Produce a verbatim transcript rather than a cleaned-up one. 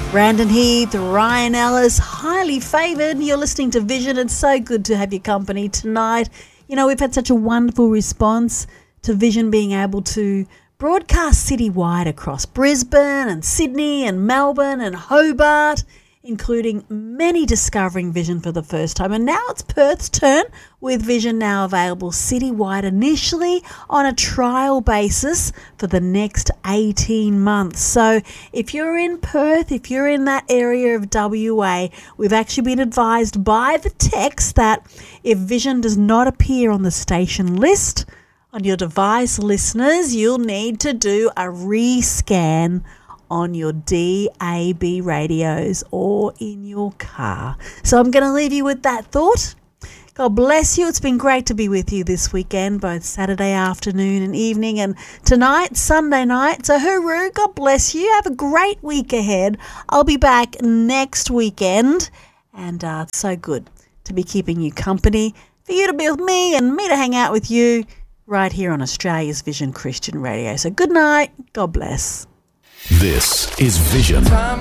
Brandon Heath, Ryan Ellis, highly favoured. You're listening to Vision. It's so good to have your company tonight. You know, we've had such a wonderful response to Vision being able to broadcast citywide across Brisbane and Sydney and Melbourne and Hobart, including many discovering Vision for the first time. And now it's Perth's turn, with Vision now available citywide, initially on a trial basis for the next eighteen months. So if you're in Perth, if you're in that area of W A, we've actually been advised by the text that if Vision does not appear on the station list on your device, listeners, you'll need to do a rescan on your D A B radios or in your car. So I'm going to leave you with that thought. God bless you. It's been great to be with you this weekend, both Saturday afternoon and evening, and tonight, Sunday night. So hooroo, God bless you. Have a great week ahead. I'll be back next weekend, and uh, it's so good to be keeping you company, for you to be with me and me to hang out with you right here on Australia's Vision Christian Radio. So good night. God bless. This is Vision.